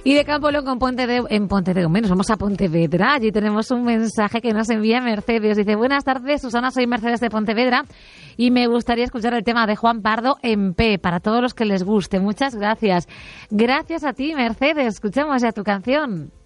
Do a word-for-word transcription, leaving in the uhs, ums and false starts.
Y de Campo Longo en Pontevedra, en Pontevedra, menos vamos a Pontevedra. Allí tenemos un mensaje que nos envía Mercedes. Dice: buenas tardes, Susana, soy Mercedes de Pontevedra y me gustaría escuchar el tema de Juan Pardo en P, para todos los que les guste. Muchas gracias. Gracias a ti, Mercedes. Escuchamos ya tu canción.